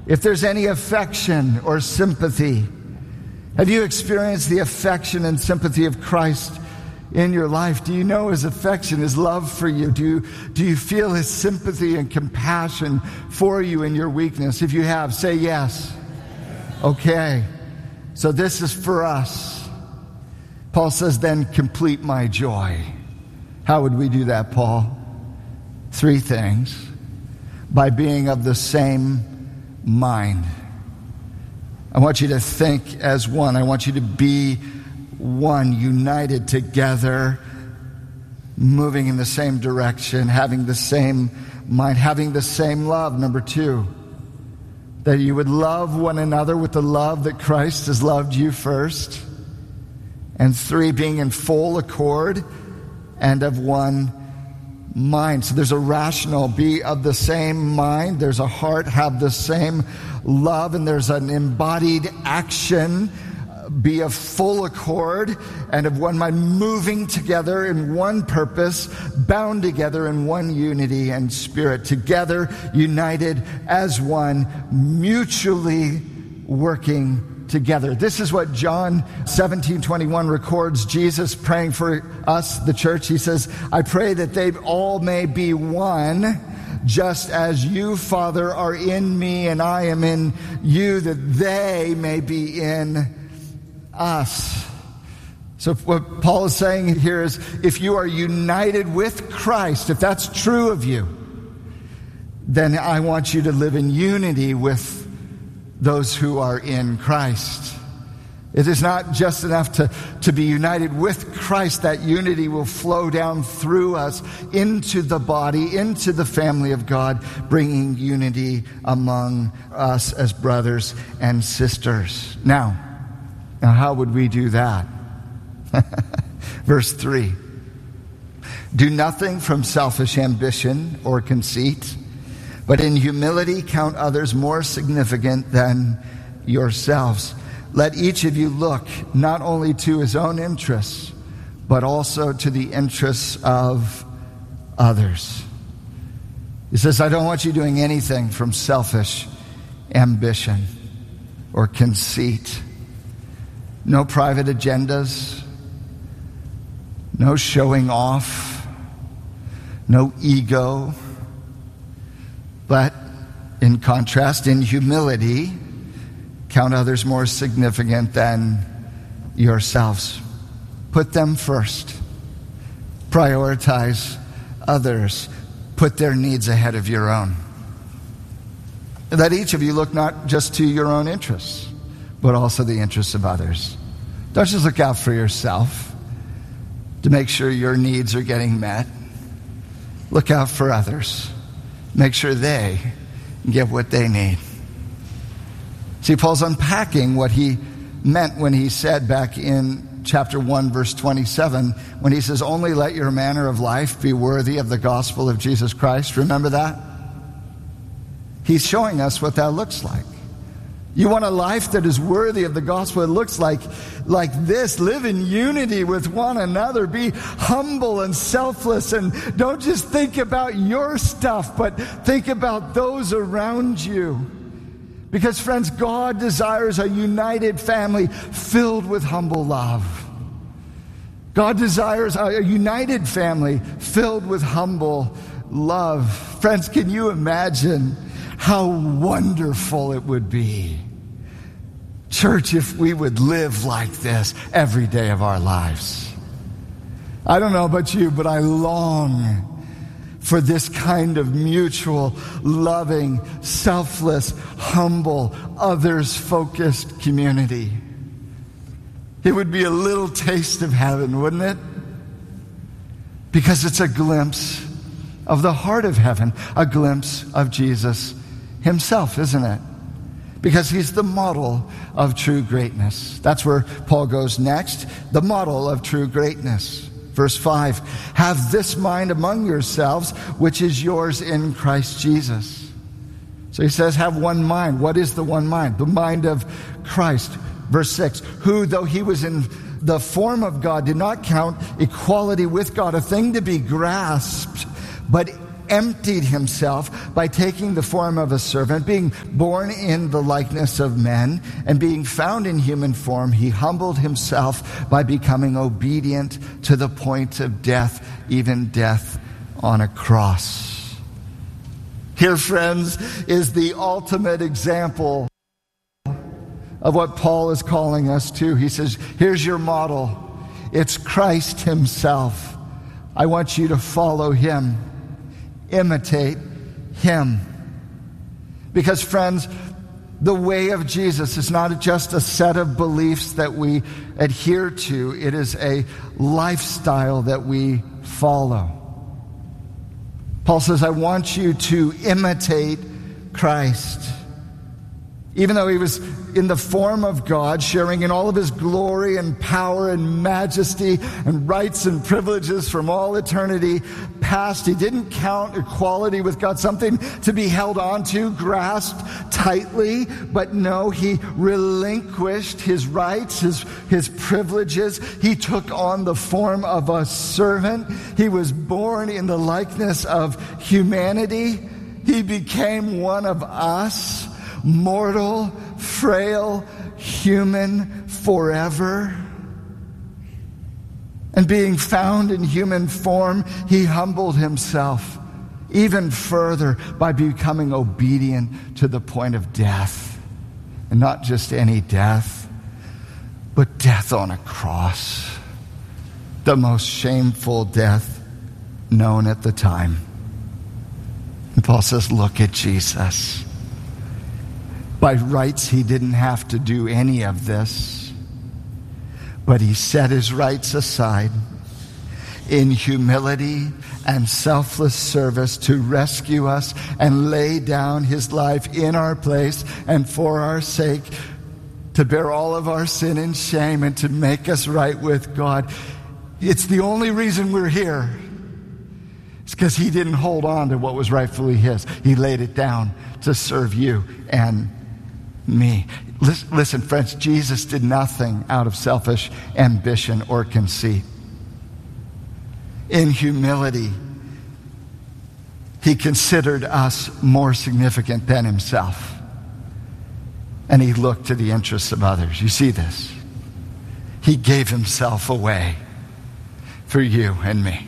If there's any affection or sympathy, have you experienced the affection and sympathy of Christ in your life? Do you know his affection, his love for you? Do you feel his sympathy and compassion for you in your weakness? If you have, say yes. Okay. So this is for us. Paul says, then complete my joy. How would we do that, Paul? 3 things. By being of the same mind. I want you to think as one. I want you to be one, united together, moving in the same direction, having the same mind, having the same love. Number 2, that you would love one another with the love that Christ has loved you first. And 3, being in full accord and of one mind. So there's a rational, be of the same mind. There's a heart, have the same love. And there's an embodied action, be of full accord and of one mind, moving together in one purpose, bound together in one unity and spirit, together, united as one, mutually working together. This is what John 17:21 records Jesus praying for us, the church. He says, I pray that they all may be one, just as you, Father, are in me and I am in you, that they may be in us. So what Paul is saying here is, if you are united with Christ, if that's true of you, then I want you to live in unity with those who are in Christ. It is not just enough to be united with Christ. That unity will flow down through us into the body, into the family of God, bringing unity among us as brothers and sisters. Now how would we do that? Verse 3. Do nothing from selfish ambition or conceit, but in humility count others more significant than yourselves. Let each of you look not only to his own interests, but also to the interests of others. He says, I don't want you doing anything from selfish ambition or conceit. No private agendas, no showing off, no ego. But in contrast, in humility, count others more significant than yourselves. Put them first. Prioritize others. Put their needs ahead of your own. Let each of you look not just to your own interests, but also the interests of others. Don't just look out for yourself to make sure your needs are getting met. Look out for others. Make sure they get what they need. See, Paul's unpacking what he meant when he said back in chapter 1, verse 27, when he says, only let your manner of life be worthy of the gospel of Jesus Christ. Remember that? He's showing us what that looks like. You want a life that is worthy of the gospel? It looks like this. Live in unity with one another. Be humble and selfless, and don't just think about your stuff, but think about those around you. Because, friends, God desires a united family filled with humble love. God desires a united family filled with humble love. Friends, can you imagine how wonderful it would be, church, if we would live like this every day of our lives? I don't know about you, but I long for this kind of mutual, loving, selfless, humble, others-focused community. It would be a little taste of heaven, wouldn't it? Because it's a glimpse of the heart of heaven, a glimpse of Jesus himself, isn't it? Because he's the model of true greatness. That's where Paul goes next, the model of true greatness. Verse 5, have this mind among yourselves, which is yours in Christ Jesus. So he says, have one mind. What is the one mind? The mind of Christ. Verse 6, who, though he was in the form of God, did not count equality with God a thing to be grasped, but emptied himself by taking the form of a servant, being born in the likeness of men, and being found in human form, he humbled himself by becoming obedient to the point of death, even death on a cross. Here, friends, is the ultimate example of what Paul is calling us to. He says, here's your model. It's Christ himself. I want you to follow him, imitate him. Because, friends, the way of Jesus is not just a set of beliefs that we adhere to. It is a lifestyle that we follow. Paul says, I want you to imitate Christ. Even though he was in the form of God, sharing in all of his glory and power and majesty and rights and privileges from all eternity past, he didn't count equality with God something to be held on to, grasped tightly. But no, he relinquished his rights, his privileges. He took on the form of a servant. He was born in the likeness of humanity. He became one of us. Mortal, frail, human forever. And being found in human form, he humbled himself even further by becoming obedient to the point of death. And not just any death, but death on a cross. The most shameful death known at the time. And Paul says, look at Jesus. By rights, he didn't have to do any of this, but he set his rights aside in humility and selfless service to rescue us and lay down his life in our place and for our sake, to bear all of our sin and shame and to make us right with God. It's the only reason we're here. It's because he didn't hold on to what was rightfully his. He laid it down to serve you and me. Listen, friends, Jesus did nothing out of selfish ambition or conceit. In humility, he considered us more significant than himself. And he looked to the interests of others. You see this? He gave himself away for you and me.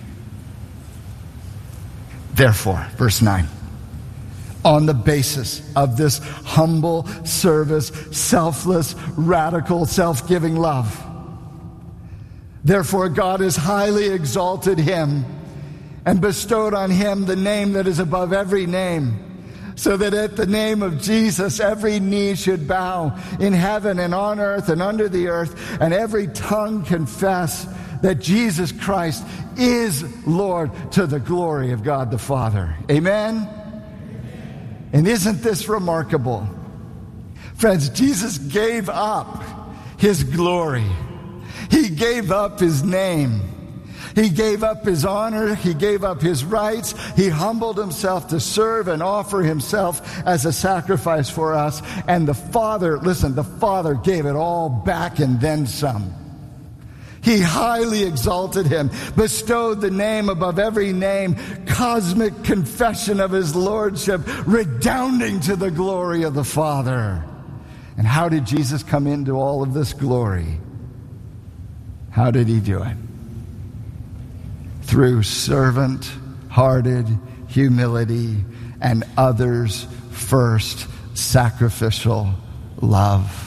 Therefore, verse 9. On the basis of this humble service, selfless, radical, self-giving love. Therefore, God has highly exalted him and bestowed on him the name that is above every name, so that at the name of Jesus, every knee should bow in heaven and on earth and under the earth, and every tongue confess that Jesus Christ is Lord, to the glory of God the Father. Amen? And isn't this remarkable? Friends, Jesus gave up his glory. He gave up his name. He gave up his honor. He gave up his rights. He humbled himself to serve and offer himself as a sacrifice for us. And the Father, listen, the Father gave it all back and then some. He highly exalted him, bestowed the name above every name, cosmic confession of his lordship, redounding to the glory of the Father. And how did Jesus come into all of this glory? How did he do it? Through servant-hearted humility and others-first sacrificial love.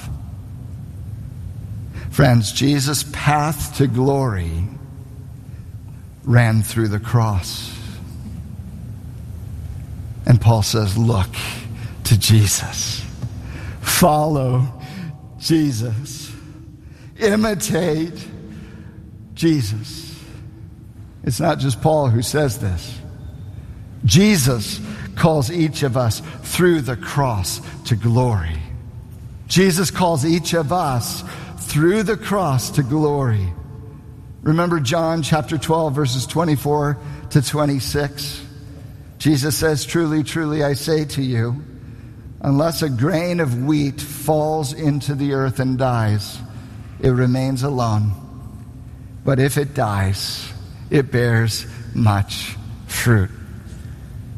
Friends, Jesus' path to glory ran through the cross. And Paul says, look to Jesus. Follow Jesus. Imitate Jesus. It's not just Paul who says this. Jesus calls each of us through the cross to glory. Jesus calls each of us through the cross to glory. Remember John chapter 12, verses 24 to 26? Jesus says, truly, truly, I say to you, unless a grain of wheat falls into the earth and dies, it remains alone. But if it dies, it bears much fruit.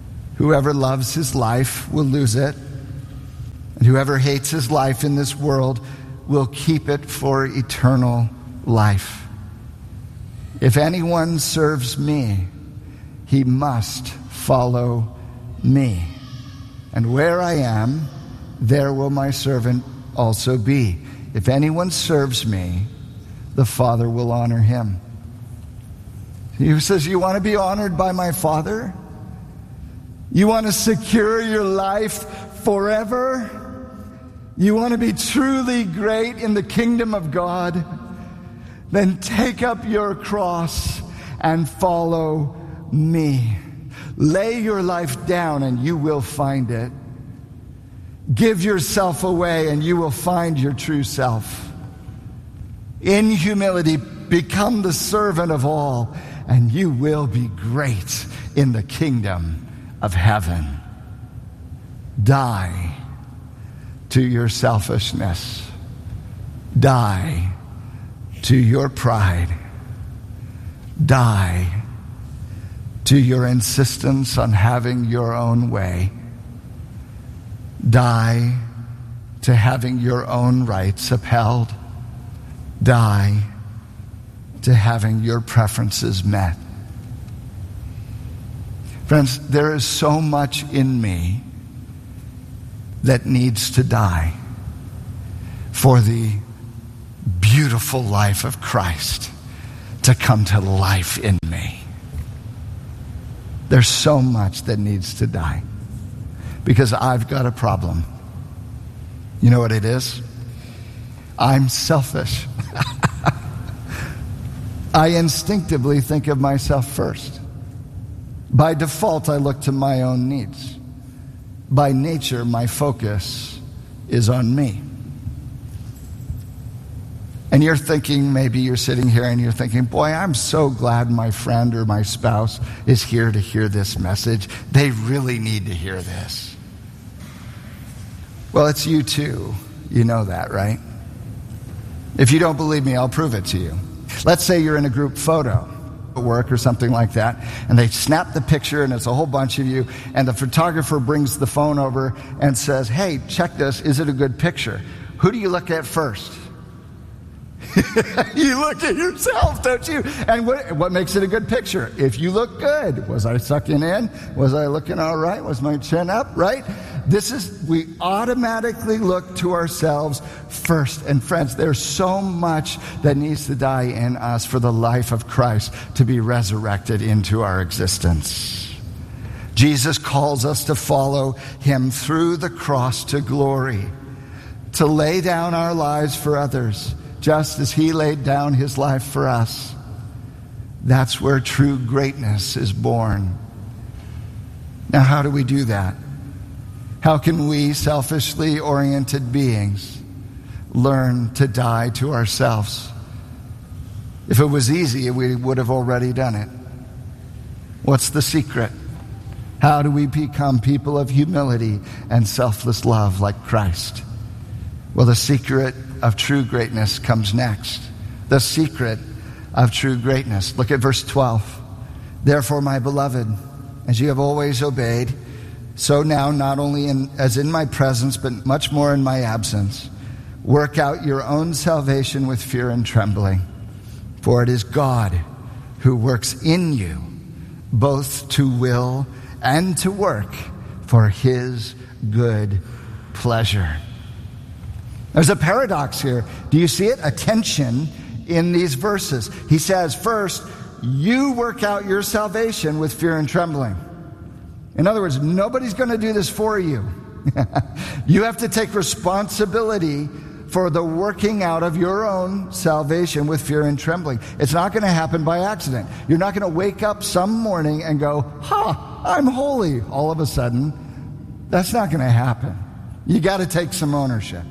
Whoever loves his life will lose it, and whoever hates his life in this world will keep it for eternal life. If anyone serves me, he must follow me. And where I am, there will my servant also be. If anyone serves me, the Father will honor him. He says, you want to be honored by my Father? You want to secure your life forever? You want to be truly great in the kingdom of God? Then take up your cross and follow me. Lay your life down and you will find it. Give yourself away and you will find your true self. In humility, become the servant of all, and you will be great in the kingdom of heaven. Die to your selfishness. Die to your pride. Die to your insistence on having your own way. Die to having your own rights upheld. Die to having your preferences met. Friends, there is so much in me that needs to die for the beautiful life of Christ to come to life in me. There's so much that needs to die because I've got a problem. You know what it is? I'm selfish. I instinctively think of myself first. By default, I look to my own needs. By nature, my focus is on me. And you're thinking, maybe you're sitting here and you're thinking, boy, I'm so glad my friend or my spouse is here to hear this message. They really need to hear this. Well, it's you too. You know that, right? If you don't believe me, I'll prove it to you. Let's say you're in a group photo at work or something like that, and they snap the picture and it's a whole bunch of you, and the photographer brings the phone over and says, hey, check this, is it a good picture? Who do you look at first? You look at yourself, don't you? And what makes it a good picture? If you look good. Was I sucking in? Was I looking all right? Was my chin up? Right? We automatically look to ourselves first. And friends, there's so much that needs to die in us for the life of Christ to be resurrected into our existence. Jesus calls us to follow him through the cross to glory, to lay down our lives for others, just as he laid down his life for us. That's where true greatness is born. Now, how do we do that? How can we, selfishly oriented beings, learn to die to ourselves? If it was easy, we would have already done it. What's the secret? How do we become people of humility and selfless love like Christ? Well, the secret of true greatness comes next. The secret of true greatness. Look at verse 12. Therefore, my beloved, as you have always obeyed, so now, not only as in my presence, but much more in my absence, work out your own salvation with fear and trembling. For it is God who works in you, both to will and to work for his good pleasure. There's a paradox here. Do you see it? A tension in these verses. He says, first, you work out your salvation with fear and trembling. In other words, nobody's going to do this for you. You have to take responsibility for the working out of your own salvation with fear and trembling. It's not going to happen by accident. You're not going to wake up some morning and go, I'm holy, all of a sudden. That's not going to happen. You got to take some ownership.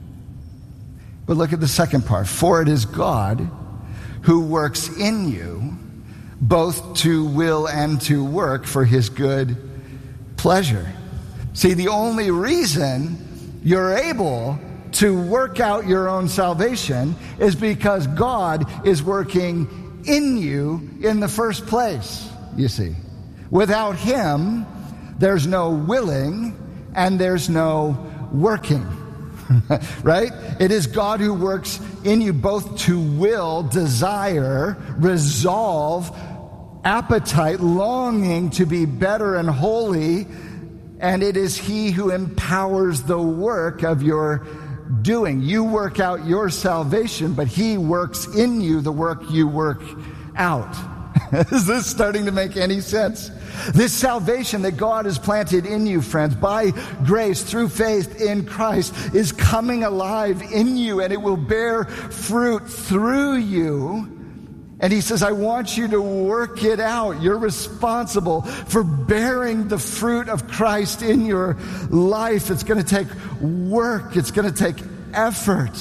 But look at the second part. For it is God who works in you both to will and to work for his good pleasure. See, the only reason you're able to work out your own salvation is because God is working in you in the first place, you see. Without him, there's no willing, and there's no working. Right? It is God who works in you both to will, desire, resolve, appetite, longing to be better and holy, and it is He who empowers the work of your doing. You work out your salvation, but He works in you the work you work out. Is this starting to make any sense? This salvation that God has planted in you, friends, by grace through faith in Christ, is coming alive in you, and it will bear fruit through you. And He says, I want you to work it out. You're responsible for bearing the fruit of Christ in your life. It's going to take work. It's going to take effort,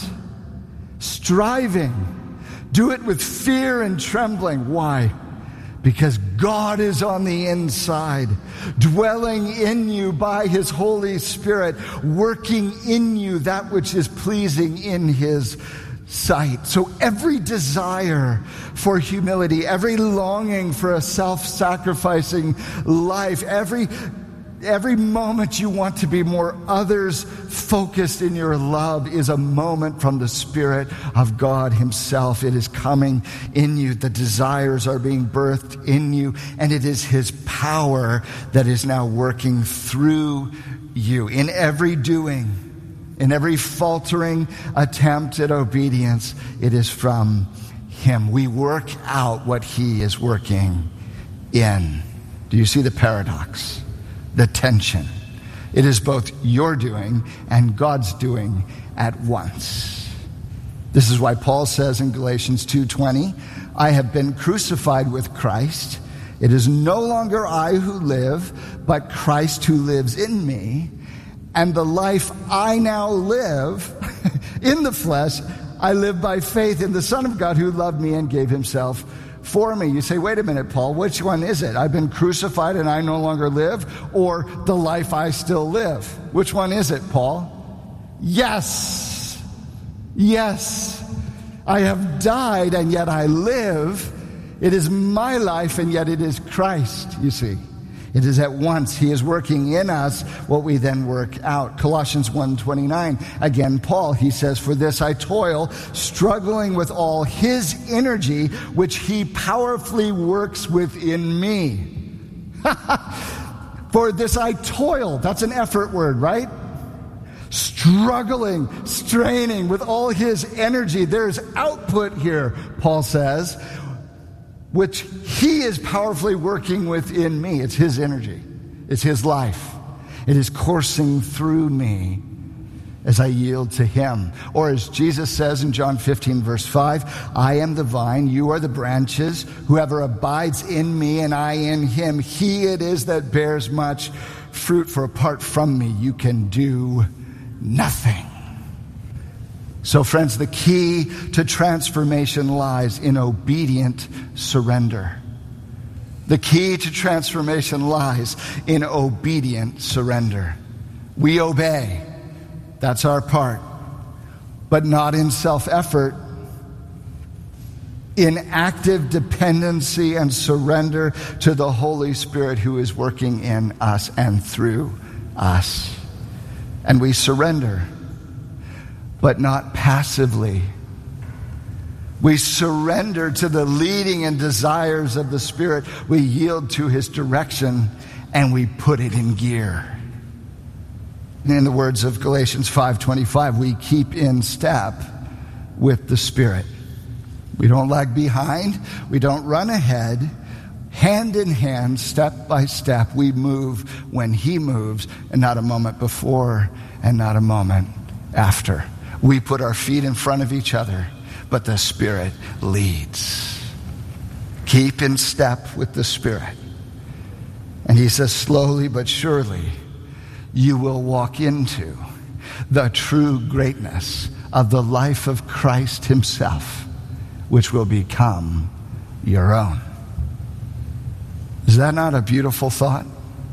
striving. Do it with fear and trembling. Why? Because God is on the inside, dwelling in you by His Holy Spirit, working in you that which is pleasing in His sight. So every desire for humility, every longing for a self-sacrificing life, every moment you want to be more others-focused in your love is a moment from the Spirit of God Himself. It is coming in you. The desires are being birthed in you, and it is His power that is now working through you. In every doing, in every faltering attempt at obedience, it is from Him. We work out what He is working in. Do you see the paradox? The tension. It is both your doing and God's doing at once. This is why Paul says in Galatians 2:20, I have been crucified with Christ. It is no longer I who live, but Christ who lives in me. And the life I now live in the flesh, I live by faith in the Son of God who loved me and gave Himself for me. You say, wait a minute, Paul, which one is it? I've been crucified and I no longer live, or the life I still live? Which one is it, Paul? Yes. Yes. I have died and yet I live. It is my life and yet it is Christ, you see. It is at once. He is working in us what we then work out. Colossians 1:29. Again, Paul, he says, for this I toil, struggling with all His energy, which He powerfully works within me. For this I toil. That's an effort word, right? Struggling, straining with all His energy. There's output here, Paul says, which He is powerfully working within me. It's His energy. It's His life. It is coursing through me as I yield to Him. Or as Jesus says in John 15, verse 5, I am the vine, you are the branches. Whoever abides in me and I in him, he it is that bears much fruit. For apart from me, you can do nothing. So friends, the key to transformation lies in obedient surrender. The key to transformation lies in obedient surrender. We obey. That's our part. But not in self-effort. In active dependency and surrender to the Holy Spirit who is working in us and through us. And we surrender, but not passively. We surrender to the leading and desires of the Spirit. We yield to His direction and we put it in gear. And in the words of Galatians 5:25, we keep in step with the Spirit. We don't lag behind. We don't run ahead. Hand in hand, step by step, we move when He moves, and not a moment before and not a moment after. We put our feet in front of each other, but the Spirit leads. Keep in step with the Spirit. And He says, slowly but surely, you will walk into the true greatness of the life of Christ Himself, which will become your own. Is that not a beautiful thought?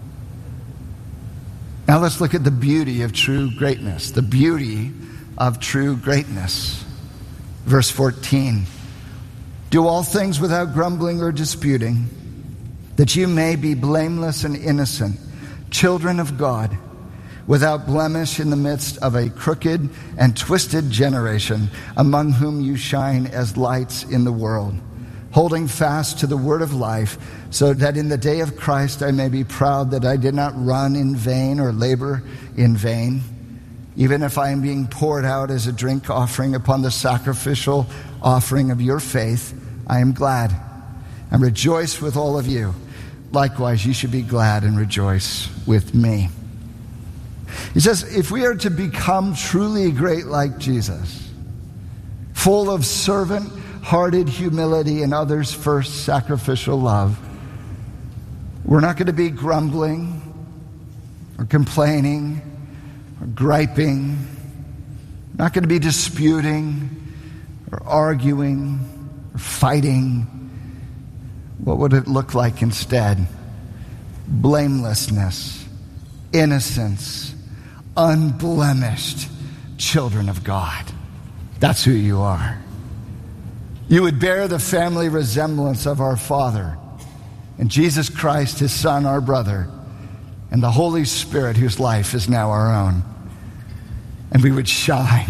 Now let's look at the beauty of true greatness. The beauty of true greatness. Verse 14. Do all things without grumbling or disputing, that you may be blameless and innocent, children of God, without blemish in the midst of a crooked and twisted generation, among whom you shine as lights in the world, holding fast to the word of life, so that in the day of Christ I may be proud that I did not run in vain or labor in vain. Even if I am being poured out as a drink offering upon the sacrificial offering of your faith, I am glad and rejoice with all of you. Likewise, you should be glad and rejoice with me. He says, if we are to become truly great like Jesus, full of servant-hearted humility and others' first sacrificial love, we're not going to be grumbling or complaining or griping, not going to be disputing or arguing or fighting. What would it look like instead? Blamelessness, innocence, unblemished children of God. That's who you are. You would bear the family resemblance of our Father, and Jesus Christ, his Son, our brother, and the Holy Spirit, whose life is now our own. And we would shine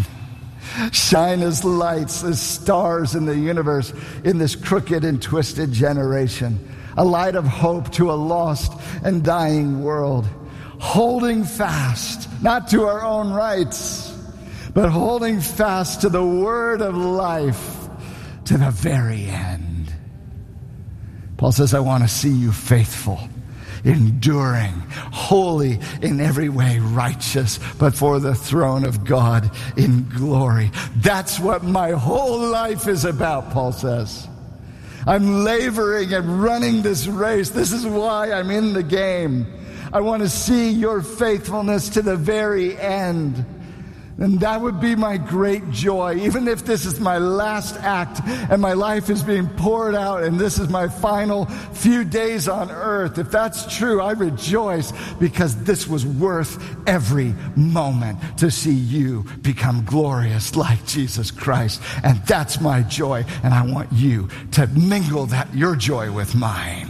as lights, as stars in the universe, in this crooked and twisted generation. A light of hope to a lost and dying world. Holding fast, not to our own rights, but holding fast to the word of life to the very end. Paul says, I want to see you faithful, enduring, holy, in every way righteous, but for the throne of God in glory. That's what my whole life is about, Paul says. I'm laboring and running this race. This is why I'm in the game. I want to see your faithfulness to the very end. And that would be my great joy, even if this is my last act and my life is being poured out and this is my final few days on earth. If that's true, I rejoice because this was worth every moment to see you become glorious like Jesus Christ. And that's my joy, and I want you to mingle your joy with mine.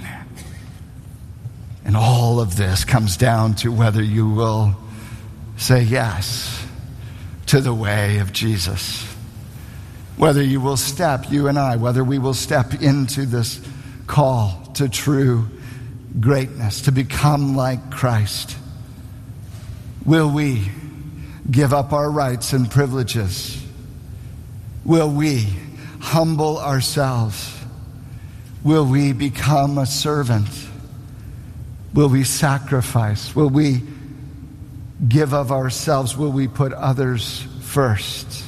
And all of this comes down to whether you will say yes to the way of Jesus. Whether you will step, you and I, whether we will step into this call to true greatness, to become like Christ. Will we give up our rights and privileges? Will we humble ourselves? Will we become a servant? Will we sacrifice? Will we give of ourselves? Will we put others first?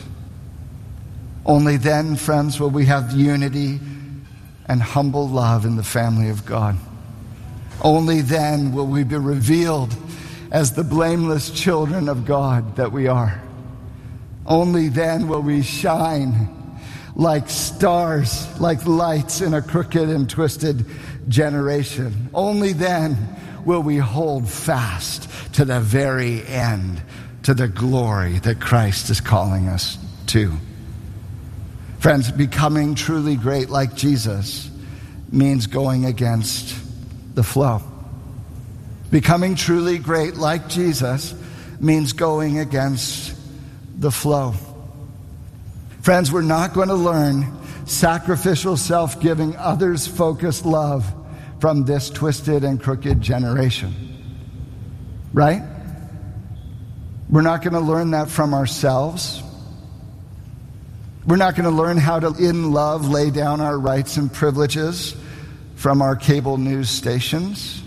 Only then, friends, will we have unity and humble love in the family of God. Only then will we be revealed as the blameless children of God that we are. Only then will we shine like stars, like lights in a crooked and twisted generation. Only then will we hold fast to the very end, to the glory that Christ is calling us to. Friends, becoming truly great like Jesus means going against the flow. Becoming truly great like Jesus means going against the flow. Friends, we're not going to learn sacrificial, self-giving, others-focused love from this twisted and crooked generation. Right? We're not going to learn that from ourselves. We're not going to learn how to, in love, lay down our rights and privileges from our cable news stations.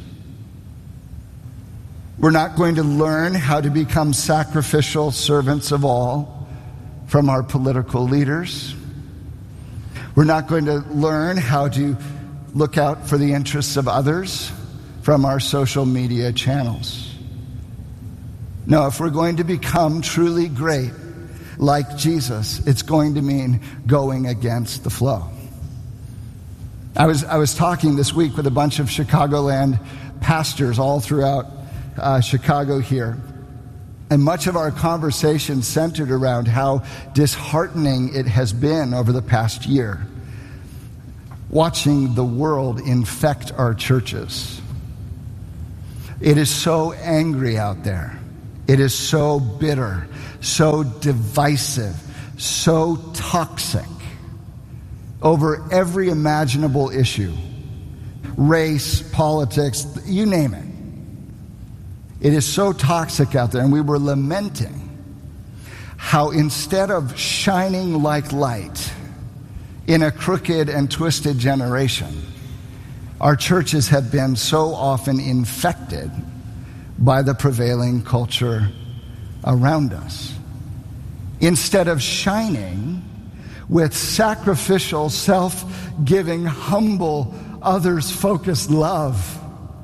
We're not going to learn how to become sacrificial servants of all from our political leaders. We're not going to learn how to look out for the interests of others from our social media channels. No, if we're going to become truly great like Jesus, it's going to mean going against the flow. I was talking this week with a bunch of Chicagoland pastors all throughout Chicago here. And much of our conversation centered around how disheartening it has been over the past year, watching the world infect our churches. It is so angry out there. It is so bitter, so divisive, so toxic over every imaginable issue. Race, politics, you name it. It is so toxic out there. And we were lamenting how instead of shining like light in a crooked and twisted generation, our churches have been so often infected by the prevailing culture around us. Instead of shining with sacrificial, self-giving, humble, others-focused love,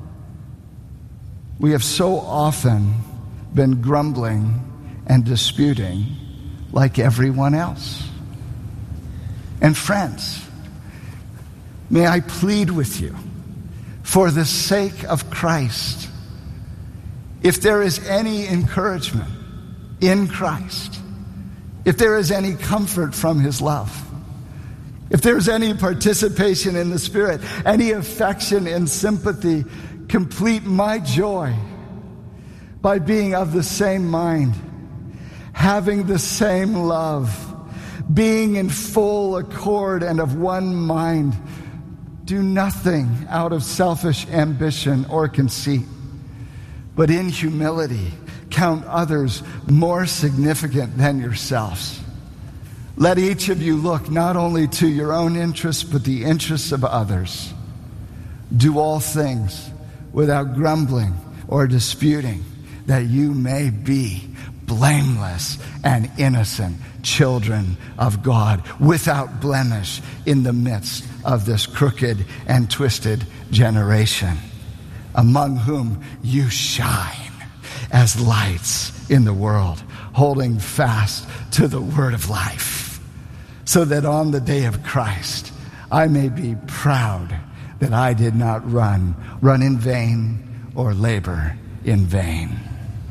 we have so often been grumbling and disputing like everyone else. And friends, may I plead with you, for the sake of Christ, if there is any encouragement in Christ, if there is any comfort from his love, if there is any participation in the Spirit, any affection and sympathy, complete my joy by being of the same mind, having the same love, being in full accord and of one mind. Do nothing out of selfish ambition or conceit, but in humility count others more significant than yourselves. Let each of you look not only to your own interests, but the interests of others. Do all things without grumbling or disputing, that you may be blameless and innocent children of God, without blemish in the midst of this crooked and twisted generation, among whom you shine as lights in the world, holding fast to the word of life, so that on the day of Christ I may be proud that I did not run in vain or labor in vain.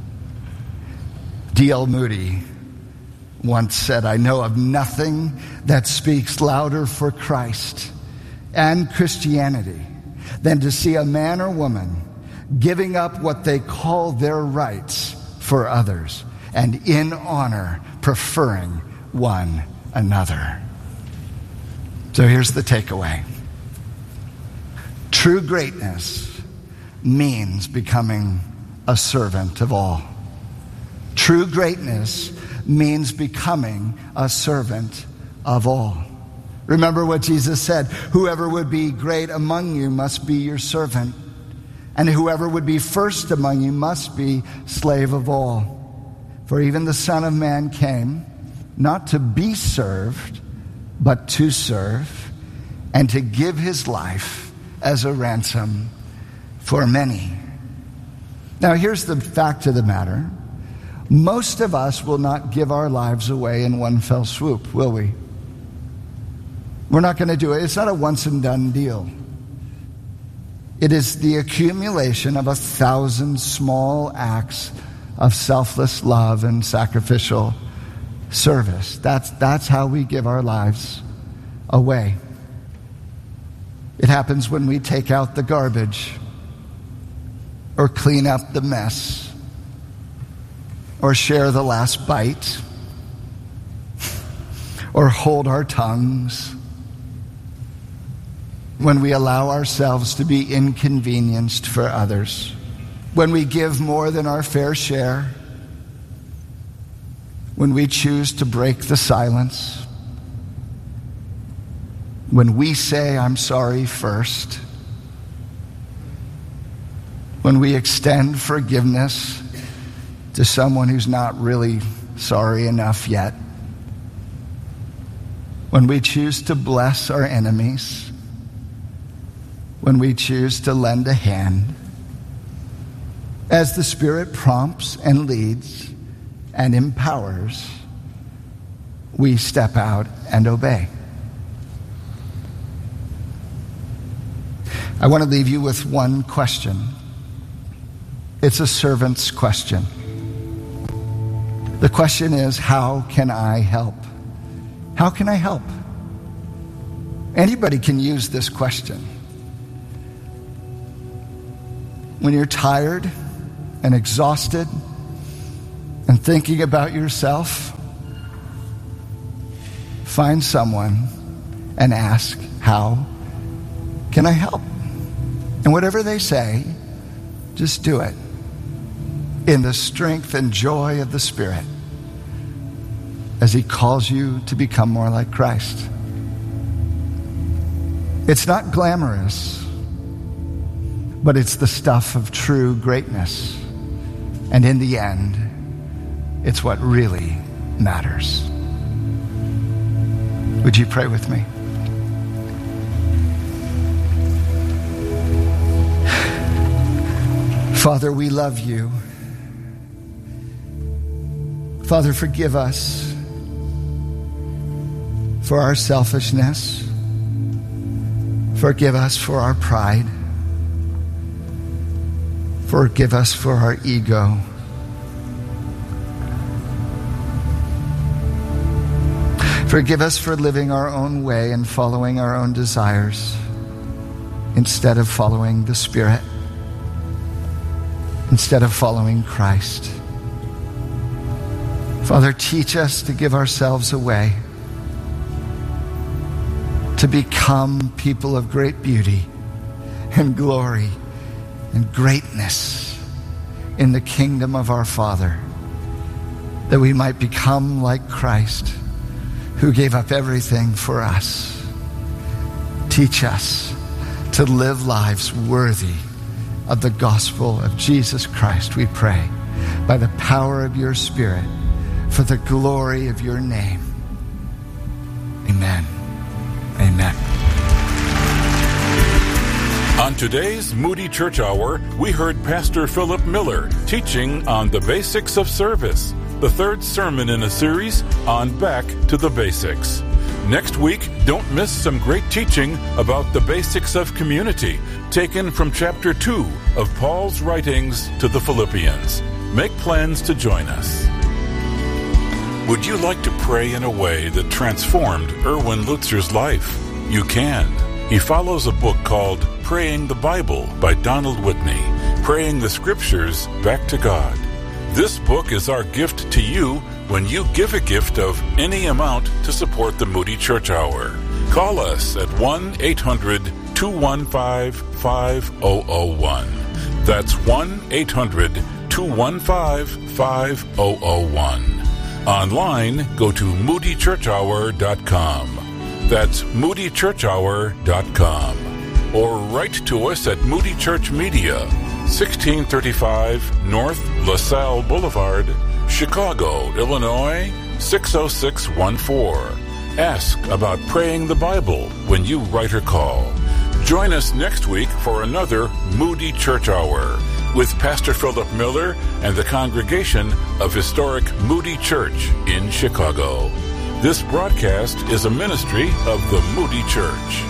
D.L. Moody once said, I know of nothing that speaks louder for Christ and Christianity than to see a man or woman giving up what they call their rights for others, and in honor preferring one another. So here's the takeaway. True greatness means becoming a servant of all. True greatness means becoming a servant of all. Remember what Jesus said, whoever would be great among you must be your servant, and whoever would be first among you must be slave of all. For even the Son of Man came not to be served, but to serve, and to give his life as a ransom for many. Now here's the fact of the matter. Most of us will not give our lives away in one fell swoop, will we? We're not going to do it. It's not a once and done deal. It is the accumulation of 1,000 small acts of selfless love and sacrificial service. That's how we give our lives away. It happens when we take out the garbage, or clean up the mess, or share the last bite, or hold our tongues, when we allow ourselves to be inconvenienced for others, when we give more than our fair share, when we choose to break the silence, when we say, I'm sorry first, when we extend forgiveness to someone who's not really sorry enough yet, when we choose to bless our enemies, when we choose to lend a hand, as the Spirit prompts and leads and empowers, we step out and obey. I want to leave you with one question. It's a servant's question. The question is, how can I help? How can I help? Anybody can use this question. when you're tired and exhausted and thinking about yourself, find someone and ask, how can I help? And whatever they say, just do it in the strength and joy of the Spirit as He calls you to become more like Christ. It's not glamorous, but it's the stuff of true greatness. And in the end, it's what really matters. Would you pray with me? Father, we love you. Father, forgive us for our selfishness. Forgive us for our pride. Forgive us for our ego. Forgive us for living our own way and following our own desires instead of following the Spirit, instead of following Christ. Father, teach us to give ourselves away, to become people of great beauty and glory and greatness in the kingdom of our Father, that we might become like Christ, who gave up everything for us. Teach us to live lives worthy of the gospel of Jesus Christ, we pray, by the power of your Spirit, for the glory of your name. Amen. Amen. On today's Moody Church Hour, we heard Pastor Philip Miller teaching on the basics of service, the third sermon in a series on Back to the Basics. Next week, don't miss some great teaching about the basics of community, taken from chapter 2 of Paul's writings to the Philippians. Make plans to join us. Would you like to pray in a way that transformed Erwin Lutzer's life? You can. He follows a book called Praying the Bible by Donald Whitney, praying the Scriptures back to God. This book is our gift to you when you give a gift of any amount to support the Moody Church Hour. Call us at 1-800-215-5001. That's 1-800-215-5001. Online, go to moodychurchhour.com. That's moodychurchhour.com. Or write to us at Moody Church Media, 1635 North LaSalle Boulevard, Chicago, Illinois, 60614. Ask about praying the Bible when you write or call. Join us next week for another Moody Church Hour with Pastor Philip Miller and the congregation of historic Moody Church in Chicago. This broadcast is a ministry of the Moody Church.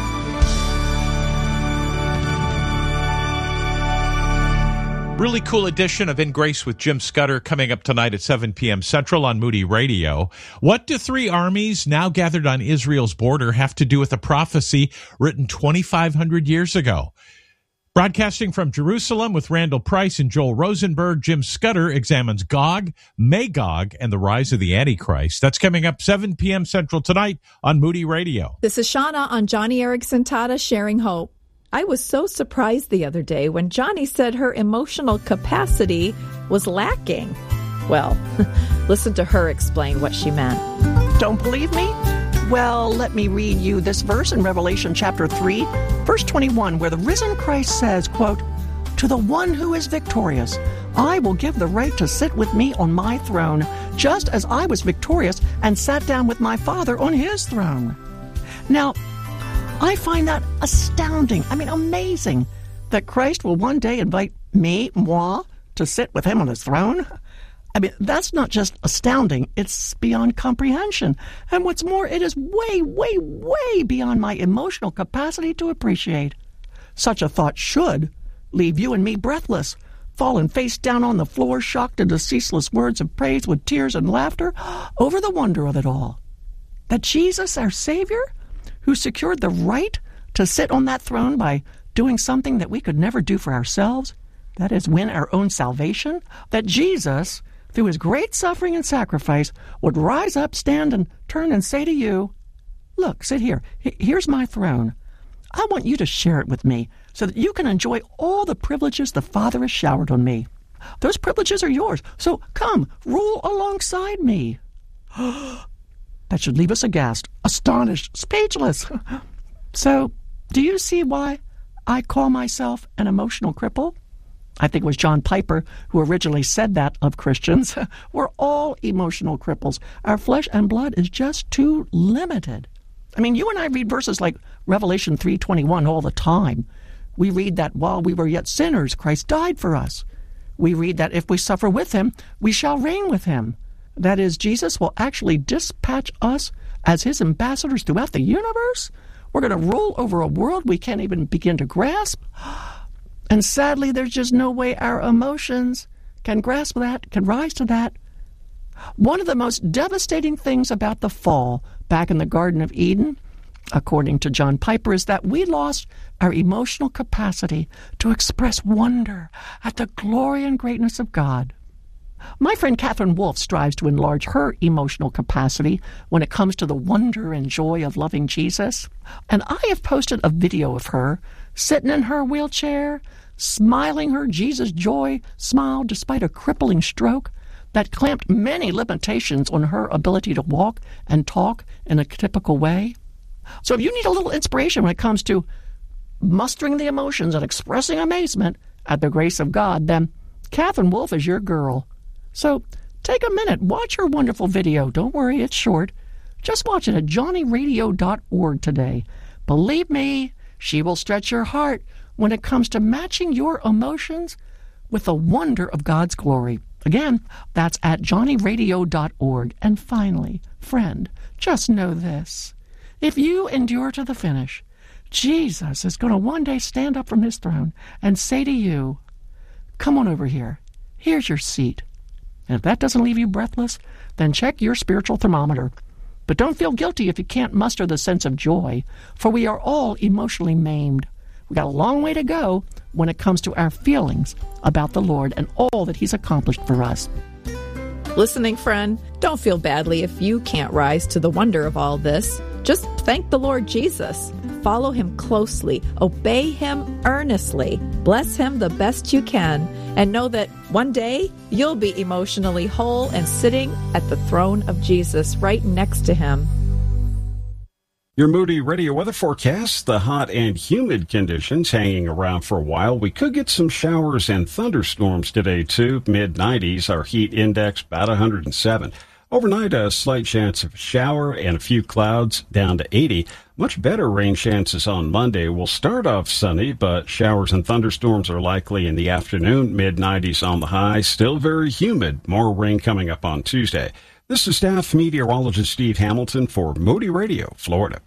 Really cool edition of In Grace with Jim Scudder coming up tonight at 7 p.m. Central on Moody Radio. What do three armies now gathered on Israel's border have to do with a prophecy written 2,500 years ago? Broadcasting from Jerusalem with Randall Price and Joel Rosenberg, Jim Scudder examines Gog, Magog, and the rise of the Antichrist. That's coming up 7 p.m. Central tonight on Moody Radio. This is Shauna on Johnny Erickson Tata Sharing Hope. I was so surprised the other day when Johnny said her emotional capacity was lacking. Well, listen to her explain what she meant. Don't believe me? Well, let me read you this verse in Revelation chapter 3, verse 21, where the risen Christ says, quote, "To the one who is victorious, I will give the right to sit with me on my throne, just as I was victorious and sat down with my Father on his throne." Now, I find that astounding, amazing, that Christ will one day invite moi, to sit with him on his throne. That's not just astounding, it's beyond comprehension. And what's more, it is way, way, way beyond my emotional capacity to appreciate. Such a thought should leave you and me breathless, fallen face down on the floor, shocked into ceaseless words of praise with tears and laughter over the wonder of it all. That Jesus, our Savior, who secured the right to sit on that throne by doing something that we could never do for ourselves, that is, win our own salvation, that Jesus, through his great suffering and sacrifice, would rise up, stand, and turn and say to you, look, sit here. Here's my throne. I want you to share it with me so that you can enjoy all the privileges the Father has showered on me. Those privileges are yours. So come, rule alongside me. That should leave us aghast, astonished, speechless. So, do you see why I call myself an emotional cripple? I think it was John Piper who originally said that of Christians. We're all emotional cripples. Our flesh and blood is just too limited. I mean, you and I read verses like Revelation 3:21 all the time. We read that while we were yet sinners, Christ died for us. We read that if we suffer with him, we shall reign with him. That is, Jesus will actually dispatch us as his ambassadors throughout the universe. We're going to rule over a world we can't even begin to grasp. And sadly, there's just no way our emotions can grasp that, can rise to that. One of the most devastating things about the fall back in the Garden of Eden, according to John Piper, is that we lost our emotional capacity to express wonder at the glory and greatness of God. My friend Catherine Wolfe strives to enlarge her emotional capacity when it comes to the wonder and joy of loving Jesus. And I have posted a video of her sitting in her wheelchair, smiling her Jesus joy smile despite a crippling stroke that clamped many limitations on her ability to walk and talk in a typical way. So if you need a little inspiration when it comes to mustering the emotions and expressing amazement at the grace of God, then Catherine Wolfe is your girl. So take a minute, watch her wonderful video. Don't worry, it's short. Just watch it at johnnyradio.org today. Believe me, she will stretch your heart when it comes to matching your emotions with the wonder of God's glory. Again, that's at johnnyradio.org. And finally, friend, just know this. If you endure to the finish, Jesus is going to one day stand up from his throne and say to you, come on over here. Here's your seat. And if that doesn't leave you breathless, then check your spiritual thermometer. But don't feel guilty if you can't muster the sense of joy, for we are all emotionally maimed. We got a long way to go when it comes to our feelings about the Lord and all that he's accomplished for us. Listening friend, don't feel badly if you can't rise to the wonder of all this. Just thank the Lord Jesus. Follow him closely. Obey him earnestly. Bless him the best you can. And know that one day you'll be emotionally whole and sitting at the throne of Jesus right next to him. Your Moody Radio weather forecast, the hot and humid conditions hanging around for a while. We could get some showers and thunderstorms today, too. Mid-90s, our heat index about 107. Overnight, a slight chance of a shower and a few clouds down to 80. Much better rain chances on Monday. We'll start off sunny, but showers and thunderstorms are likely in the afternoon. Mid-90s on the high, still very humid. More rain coming up on Tuesday. This is staff meteorologist Steve Hamilton for Moody Radio, Florida.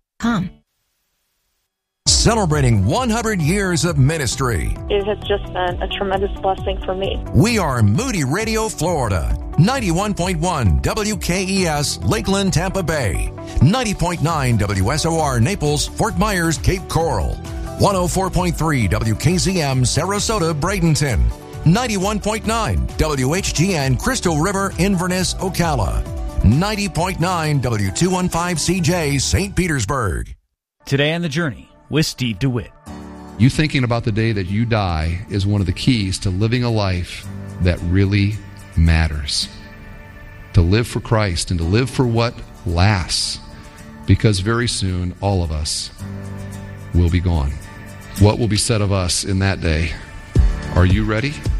Celebrating 100 years of ministry. It has just been a tremendous blessing for me. We are Moody Radio, Florida. 91.1 WKES, Lakeland, Tampa Bay. 90.9 WSOR, Naples, Fort Myers, Cape Coral. 104.3 WKZM, Sarasota, Bradenton. 91.9 WHGN, Crystal River, Inverness, Ocala. 90.9 W215CJ, St. Petersburg. Today on The Journey with Steve DeWitt. You thinking about the day that you die is one of the keys to living a life that really matters. To live for Christ and to live for what lasts. Because very soon, all of us will be gone. What will be said of us in that day? Are you ready?